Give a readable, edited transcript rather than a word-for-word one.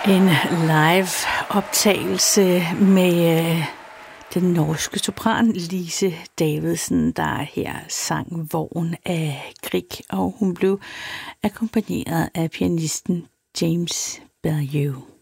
En live optagelse med den norske sopran Lise Davidsen, der her sang Vogn af Grieg, og hun blev akkompagneret af pianisten James Baillieu.